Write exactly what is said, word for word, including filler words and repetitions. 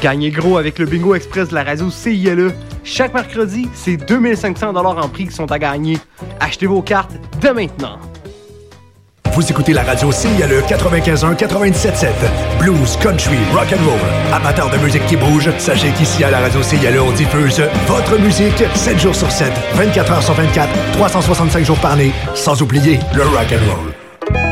Gagnez gros avec le Bingo Express de la radio C I L E. Chaque mercredi, c'est deux mille cinq cents dollars en prix qui sont à gagner. Achetez vos cartes dès maintenant. Vous écoutez la radio C I L E quatre-vingt-quinze un quatre-vingt-dix-sept sept. Blues, country, rock and roll. Amateurs de musique qui bouge, sachez qu'ici à la radio C I L E, on diffuse votre musique sept jours sur sept, vingt-quatre heures sur vingt-quatre, trois cent soixante-cinq jours par année, sans oublier le rock and roll.